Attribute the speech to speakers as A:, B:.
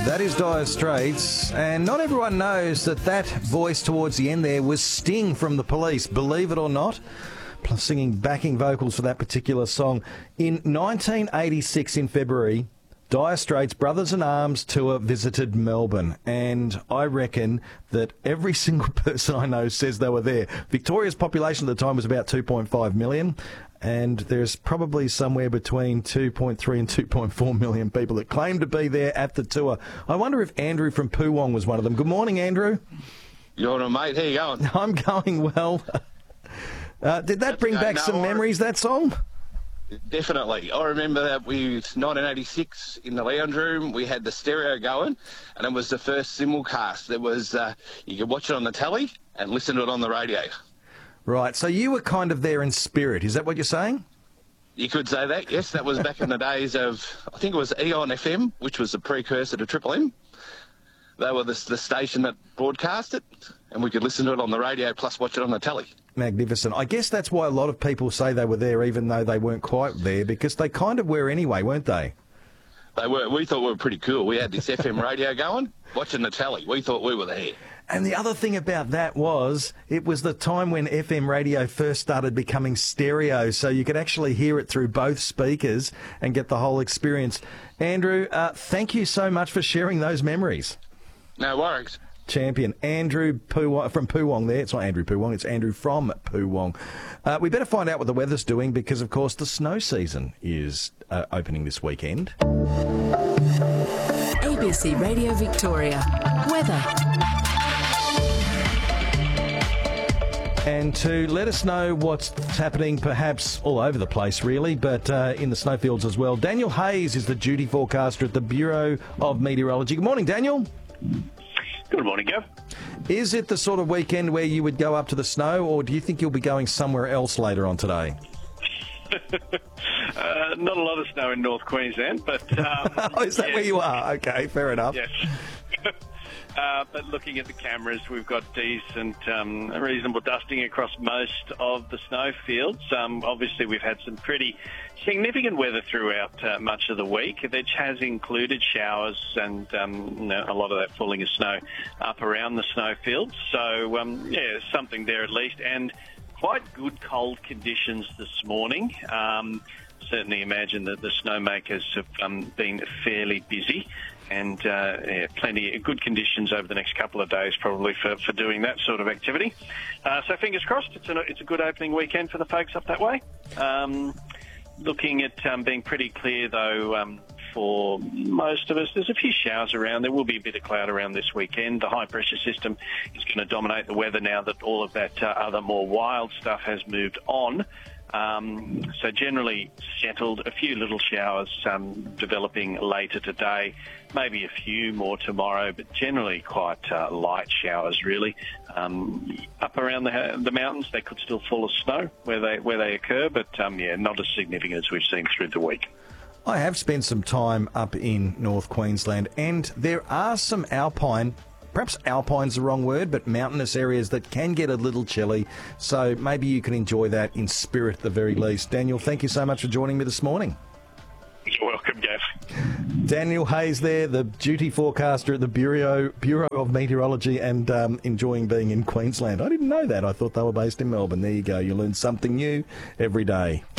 A: That is Dire Straits, and not everyone knows that voice towards the end there was Sting from The Police, believe it or not, singing backing vocals for that particular song. In 1986, in February, Dire Straits' Brothers in Arms tour visited Melbourne, and I reckon that every single person I know says they were there. Victoria's population at the time was about 2.5 million, and there's probably somewhere between 2.3 and 2.4 million people that claim to be there at the tour. I wonder if Andrew from Poowong was one of them. Good morning, Andrew.
B: You're on, mate. How you going?
A: I'm going well. Did that bring back some memories, that song?
B: Definitely. I remember that 1986 in the lounge room, we had the stereo going, and it was the first simulcast. There was you could watch it on the telly and listen to it on the radio. Right,
A: so you were kind of there in spirit, is that what you're saying?
B: You could say that, yes. That was back in the days of, I think it was Eon FM, which was the precursor to Triple M. They were the station that broadcast it, and we could listen to it on the radio plus watch it on the telly.
A: Magnificent. I guess that's why a lot of people say they were there even though they weren't quite there, because they kind of were anyway, weren't they?
B: They were. We thought we were pretty cool. We had this FM radio going, watching the telly. We thought we were there.
A: And the other thing about that was it was the time when FM radio first started becoming stereo, so you could actually hear it through both speakers and get the whole experience. Andrew, thank you so much for sharing those memories.
B: No worries.
A: Champion Andrew from Poowong there. It's not Andrew Poowong, it's Andrew from Poowong. We better find out what the weather's doing because, of course, the snow season is opening this weekend.
C: ABC Radio Victoria. Weather.
A: And to let us know what's happening, perhaps all over the place, really, but in the snowfields as well, Daniel Hayes is the duty forecaster at the Bureau of Meteorology. Good morning, Daniel.
D: Good morning, Gav.
A: Is it the sort of weekend where you would go up to the snow, or do you think you'll be going somewhere else later on today?
D: Not a lot of snow in North Queensland, but...
A: is that where you are? Okay, fair enough.
D: Yes. But looking at the cameras, we've got decent, reasonable dusting across most of the snowfields. Obviously, we've had some pretty significant weather throughout much of the week, which has included showers and a lot of that falling of snow up around the snowfields. So, something there at least, and quite good cold conditions this morning. Certainly imagine that the snowmakers have been fairly busy. And plenty of good conditions over the next couple of days probably for doing that sort of activity. So fingers crossed, it's a good opening weekend for the folks up that way. Looking at being pretty clear, though, for most of us. There's a few showers around. There will be a bit of cloud around this weekend. The high-pressure system is going to dominate the weather now that all of that other more wild stuff has moved on. So generally settled, a few little showers developing later today, maybe a few more tomorrow, but generally quite light showers really. Up around the mountains, they could still fall as snow where they occur, but not as significant as we've seen through the week.
A: I have spent some time up in North Queensland, and there are some alpine, perhaps alpine's the wrong word, but mountainous areas that can get a little chilly. So maybe you can enjoy that in spirit at the very least. Daniel, thank you so much for joining me this morning.
D: You're welcome, Gav.
A: Daniel Hayes there, the duty forecaster at the Bureau of Meteorology, and enjoying being in Queensland. I didn't know that. I thought they were based in Melbourne. There you go. You learn something new every day.